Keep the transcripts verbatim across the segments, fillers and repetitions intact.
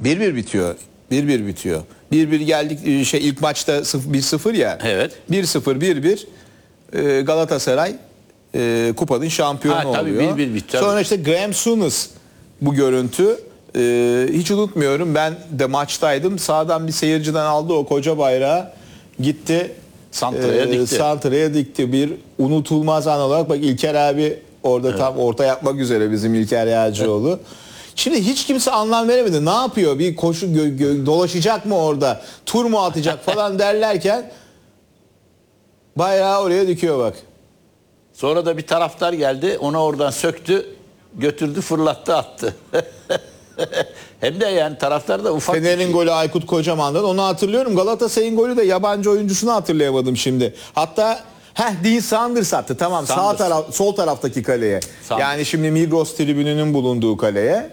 bir bir bitiyor. bir bir bitiyor. bir bir geldik şey ilk maçta bir sıfır ya. Evet. bir sıfır bir bir e, Galatasaray e, kupanın şampiyonu Ha, tabii, oluyor. bir bir bitti, Sonra tabii. işte Graham Souness bu görüntü. E, hiç unutmuyorum. Ben de maçtaydım. Sağdan bir seyirciden aldı o koca bayrağı. Gitti. Santra'ya e, dikti. Santra'ya dikti. Bir unutulmaz an olarak bak İlker abi orada evet. Tam orta yapmak üzere bizim İlker Yağcıoğlu. Evet. Şimdi hiç kimse anlam veremedi. Ne yapıyor? Bir koşu gö- gö- dolaşacak mı orada? Tur mu atacak falan derlerken bayrağı oraya dikiyor bak. Sonra da bir taraftar geldi. Onu oradan söktü. Götürdü, fırlattı, attı. Hem de yani taraftar da ufak. Fener'in şey. golü Aykut Kocaman'dan. Onu hatırlıyorum. Galatasaray'ın golü de yabancı oyuncusunu hatırlayamadım şimdi. Hatta heh Dean Sanders attı. Tamam Sanders. sağ taraf sol taraftaki kaleye. Sanders. Yani şimdi Migros tribününün bulunduğu kaleye.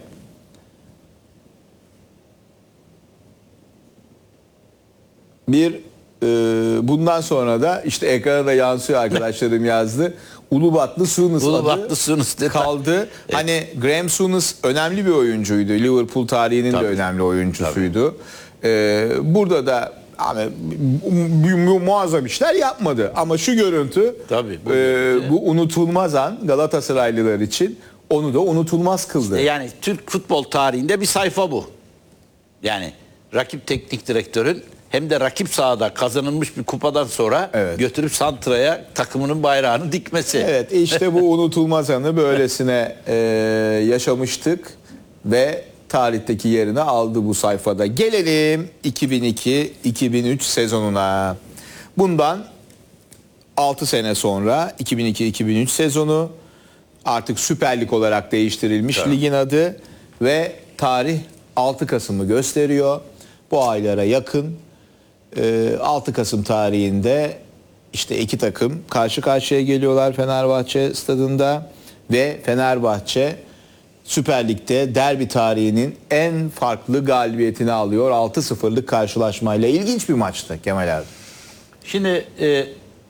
Bir e, bundan sonra da işte ekrana da yansıyor arkadaşlarım yazdı. Ulubatlı Souness Ulubatlı Souness adı kaldı. Evet. Hani Graham Souness önemli bir oyuncuydu. Liverpool tarihinin Tabii. de önemli oyuncusuydu. Ee, burada da hani, mu muazzam işler yapmadı. Ama şu görüntü Tabii, bu, e, bu unutulmaz an Galatasaraylılar için onu da unutulmaz kıldı. İşte yani Türk futbol tarihinde bir sayfa bu. Yani rakip teknik direktörün hem de rakip sahada kazanılmış bir kupadan sonra evet. götürüp Santra'ya takımının bayrağını dikmesi. Evet işte bu unutulmaz anı böylesine e, yaşamıştık ve tarihteki yerini aldı bu sayfada. Gelelim iki bin iki iki bin üç sezonuna. Bundan altı sene sonra iki bin iki iki bin üç sezonu artık Süper Lig olarak değiştirilmiş evet. ligin adı ve tarih altı Kasım'ı gösteriyor. Bu aylara yakın altı Kasım tarihinde işte iki takım karşı karşıya geliyorlar Fenerbahçe stadında ve Fenerbahçe Süper Lig'de derbi tarihinin en farklı galibiyetini alıyor altı sıfırlık karşılaşmayla. İlginç bir maçtı Kemal abi. Şimdi e,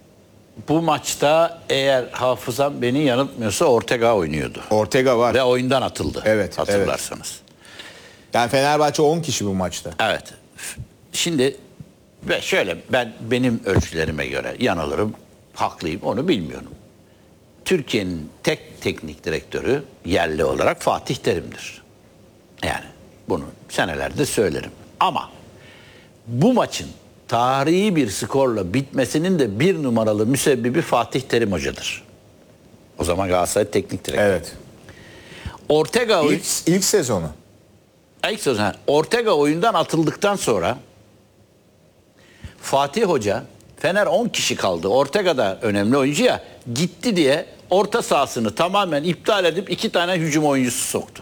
bu maçta eğer hafızam beni yanıltmıyorsa Ortega oynuyordu. Ortega var. Ve oyundan atıldı. Evet. Hatırlarsanız. Evet. Yani Fenerbahçe on kişi bu maçta. Evet. Şimdi ve şöyle ben benim ölçülerime göre yanılırım, haklıyım onu bilmiyorum. Türkiye'nin tek teknik direktörü yerli olarak Fatih Terim'dir. Yani bunu senelerde söylerim. Ama bu maçın tarihi bir skorla bitmesinin de bir numaralı müsebbibi Fatih Terim Hoca'dır. O zaman Galatasaray teknik direktör. Evet. Ortega ilk, ilk sezonu. İlk sezonu. Ortega oyundan atıldıktan sonra Fatih Hoca, Fener on kişi kaldı. Ortega da önemli oyuncu ya. Gitti diye orta sahasını tamamen iptal edip iki tane hücum oyuncusu soktu.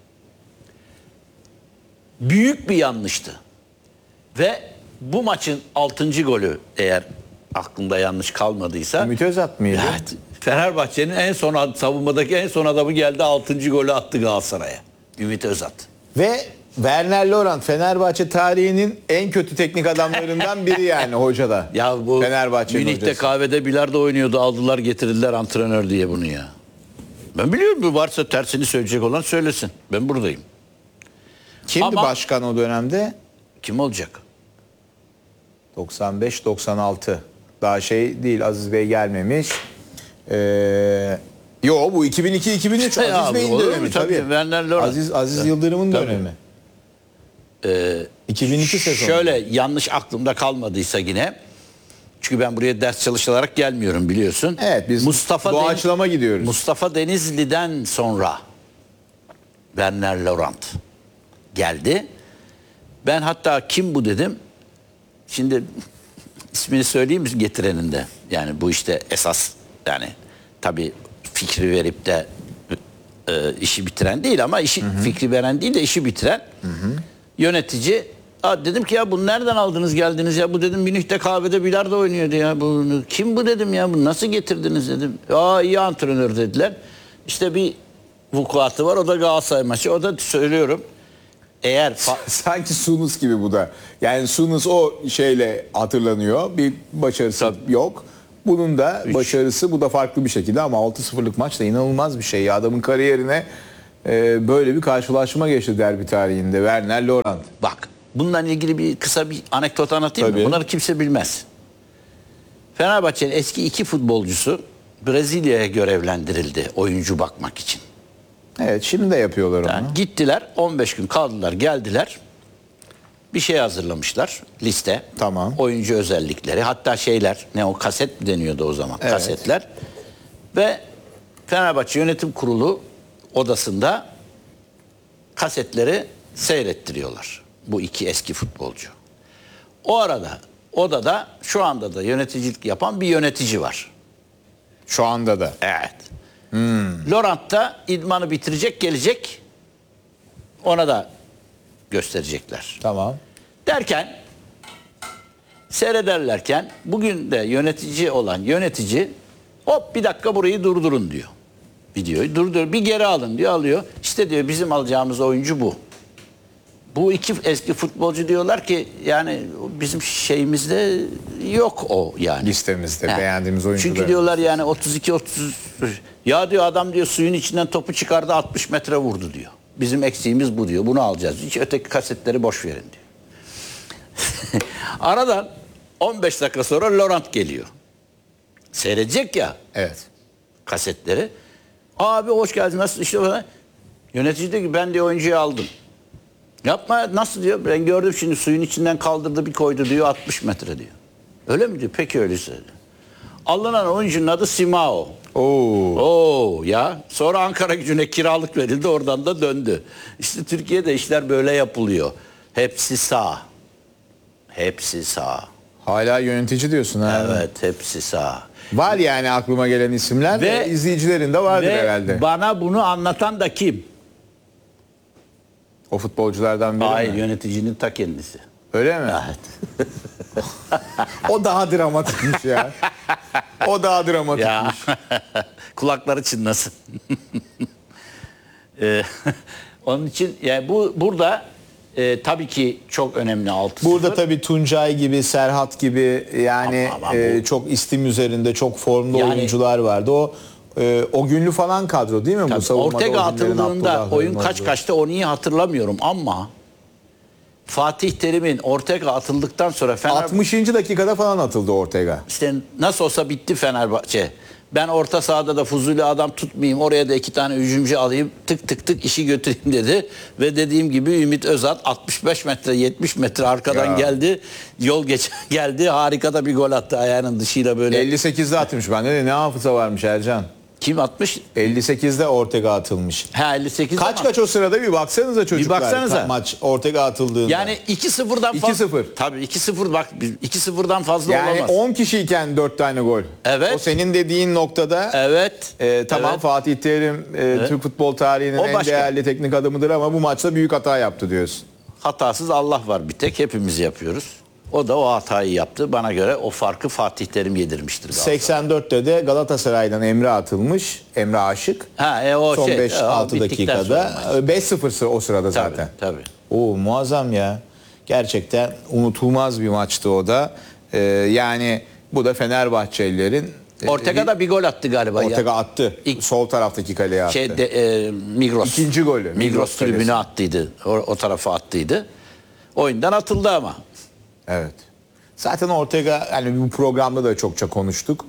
Büyük bir yanlıştı. Ve bu maçın altıncı golü eğer aklımda yanlış kalmadıysa. Ümit Özat mıydı? Evet. Fenerbahçe'nin en son savunmadaki en son adamı geldi altıncı golü attı Galatasaray'a. Ümit Özat. Ve Werner Lorant Fenerbahçe tarihinin en kötü teknik adamlarından biri yani hocada. Ya bu Fenerbahçe'nin Münih'te hocası. kahvede bilardo oynuyordu, aldılar getirdiler antrenör diye bunu ya. Ben biliyorum bu varsa tersini söyleyecek olan söylesin. Ben buradayım. Kimdi Ama, başkan o dönemde? Kim olacak? doksan beş doksan altı. Daha şey değil, Aziz Bey gelmemiş. Ee, yo bu iki bin iki iki bin üç Aziz Ya, Bey'in olur mu? dönemi Tabii, tabii. Werner Lorant. Aziz Aziz Yıldırım'ın Tabii. dönemi. Ee, iki bin iki sezonu. Şöyle yanlış aklımda kalmadıysa yine. Çünkü ben buraya ders çalışarak gelmiyorum biliyorsun. Evet biz Mustafa doğaçlama Deniz, gidiyoruz. Mustafa Denizli'den sonra Werner Lorant geldi. Ben hatta kim bu dedim. Şimdi ismini söyleyeyim mi getirenin de. Yani bu işte esas yani tabii fikri verip de e, işi bitiren değil ama işi hı hı. fikri veren değil de işi bitiren hı hı. yönetici. Aa, dedim ki ya bunu nereden aldınız geldiniz ya bu dedim Münih'te kahvede bilardo oynuyordu ya bu kim bu dedim ya bunu nasıl getirdiniz dedim. Aa iyi antrenör dediler. İşte bir vukuatı var o da Galatasaray maçı o da söylüyorum. Eğer sanki Souness gibi bu da. Yani Souness o şeyle hatırlanıyor. Bir başarısı Tabii. yok. Bunun da Üç. başarısı bu da farklı bir şekilde ama altı sıfırlık maç da inanılmaz bir şey ya. Adamın kariyerine e, böyle bir karşılaşma geçti derbi tarihinde. Werner Laurent. Bak bununla ilgili bir kısa bir anekdot anlatayım Tabii. mı? Bunları kimse bilmez. Fenerbahçe'nin eski iki futbolcusu Brezilya'ya görevlendirildi oyuncu bakmak için. Evet, şimdi de yapıyorlar onu. Yani gittiler on beş gün kaldılar geldiler. Bir şey hazırlamışlar liste. Tamam. Oyuncu özellikleri hatta şeyler ne o kaset mi deniyordu o zaman Evet. kasetler. Ve Fenerbahçe Yönetim Kurulu odasında kasetleri seyrettiriyorlar. Bu iki eski futbolcu. O arada odada şu anda da yöneticilik yapan bir yönetici var. Şu anda da. Evet. Laurent da idmanı bitirecek gelecek. Ona da gösterecekler. Tamam. Derken seyrederlerken bugün de yönetici olan yönetici hop bir dakika burayı durdurun diyor. Videoyu durdur bir geri alın diyor alıyor. İşte diyor bizim alacağımız oyuncu bu. Bu iki eski futbolcu diyorlar ki yani bizim şeyimizde yok o yani. Listemizde He. beğendiğimiz oyuncular. Çünkü diyorlar yani otuz iki otuz ya diyor adam diyor suyun içinden topu çıkardı altmış metre vurdu diyor. Bizim eksiğimiz bu diyor. Bunu alacağız. Hiç öteki kasetleri boş verin diyor. Aradan on beş dakika sonra Laurent geliyor. Seyredecek ya Evet. kasetleri. Abi hoş geldin nasıl işte falan. Yönetici diyor ki ben diyor oyuncuyu aldım. Yapma nasıl diyor. Ben gördüm şimdi suyun içinden kaldırdı bir koydu diyor altmış metre diyor. Öyle mi diyor? Peki öyleyse. Alınan oyuncunun adı Simao. Oo. Oo ya. Sonra Ankara Gücü'ne kiralık verildi oradan da döndü. İşte Türkiye'de işler böyle yapılıyor. Hepsi sağ. Hepsi sağ. Hala yönetici diyorsun ha. Evet hepsi sağ. Var yani aklıma gelen isimler Ve- ve izleyicilerin de vardır Ve herhalde. bana bunu anlatan da kim? O futbolculardan biri Hayır mi? yöneticinin ta kendisi. Öyle mi? Evet. O daha dramatikmiş ya. O daha Ya dramatikmiş. kulakları çınlasın. Ee, onun için yani bu burada e, tabii ki çok önemli altı Burada sıfır. tabii Tuncay gibi, Serhat gibi yani Ama- ama e, bu- çok istim üzerinde çok formlu Yani- oyuncular vardı. O e, o günlü falan kadro değil mi bu Tabii, savunmada? Ortega o günlerin atıldığında Abdullah oyun Yılmaz'ı. kaç kaçta onu iyi hatırlamıyorum ama Fatih Terim'in Ortega atıldıktan sonra Fenerbahçe altmışıncı dakikada falan atıldı Ortega. işte nasıl olsa bitti Fenerbahçe. Ben orta sahada da fuzuli adam tutmayayım. Oraya da iki tane hücumcu alayım. Tık tık tık işi götüreyim dedi. Ve dediğim gibi Ümit Özat altmış beş metre yetmiş metre arkadan Ya. geldi. Yol geç geldi. Harika da bir gol attı ayağının dışıyla böyle. elli sekizde atmış bende de ne hafıza varmış Ercan. Kim atmış? elli sekizde Ortega atılmış. Ha elli sekiz Kaç ama- kaç o sırada bir baksanıza çocuklar. baksanıza. Ka- Maç Ortega atıldığında. Yani iki sıfırdan fazla. iki sıfır. Tabii iki sıfır bak iki sıfırdan fazla yani olamaz. on kişiyken dört tane gol. Evet. O senin dediğin noktada Evet. e, tamam Evet. Fatih Terim e, Türk futbol tarihinin O en başka. değerli teknik adamıdır ama bu maçta büyük hata yaptı diyorsun. Hatasız Allah var bir tek hepimiz yapıyoruz. O da o hatayı yaptı. Bana göre o farkı Fatih Terim yedirmiştir. Galatasaray. seksen dörtte de Galatasaray'dan Emre atılmış. Emre Aşık. Ha, e, o Son şey, beş altı o bittikten dakikada sonra maç. beş sıfır o sırada Tabii, zaten. tabii. Oo muazzam ya. Gerçekten unutulmaz bir maçtı o da. Ee, yani bu da Fenerbahçelilerin e, Ortega da bir gol attı galiba. Ortega ya. attı. İlk- Sol taraftaki kaleye attı. Şey de, e, Migros. İkinci golü. Migros, Migros kalesi. tribüne attıydı. O, o tarafa attıydı. Oyundan atıldı ama. Evet. Zaten Ortega yani bu programda da çokça konuştuk.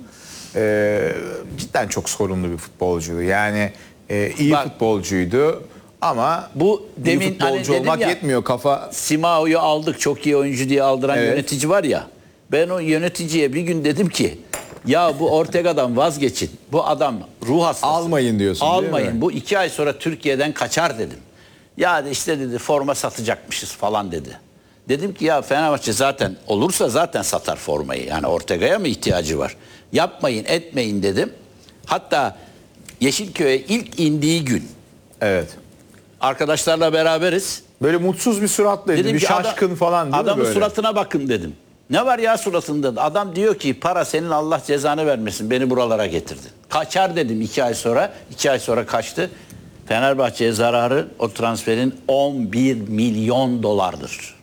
Ee, cidden çok sorunlu bir futbolcuydu. Yani e, iyi Bak- futbolcuydu ama Bu iyi demin futbolcu hani dedim olmak ya- yetmiyor. Kafa Simao'yu aldık çok iyi oyuncu diye aldıran Evet. yönetici var ya. Ben o yöneticiye bir gün dedim ki ya bu Ortega'dan vazgeçin. Bu adam ruh hastası. Almayın diyorsun, değil Almayın. mi? Bu iki ay sonra Türkiye'den kaçar dedim. Ya işte dedi forma satacakmışız falan dedi. Dedim ki ya Fenerbahçe zaten olursa zaten satar formayı. Yani Ortega'ya mı ihtiyacı var? Yapmayın etmeyin dedim. Hatta Yeşilköy'e ilk indiği gün evet. arkadaşlarla beraberiz. Böyle mutsuz bir suratla bir ki şaşkın adam- falan değil adamın mi böyle? suratına bakın dedim. Ne var ya suratında? Adam diyor ki para senin Allah cezanı vermesin beni buralara getirdin. Kaçar dedim iki ay sonra. iki ay sonra kaçtı. Fenerbahçe'ye zararı o transferin on bir milyon dolardır.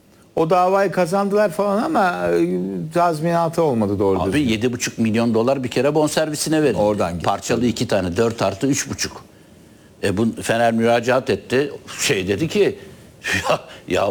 O davayı kazandılar falan ama e, tazminatı olmadı doğru Abi düzgün. yedi buçuk milyon dolar bir kere bonservisine verin. Oradan gitti. Parçalı iki tane dört artı üç buçuk. E bu Fener müracaat etti. Şey dedi ki ya, ya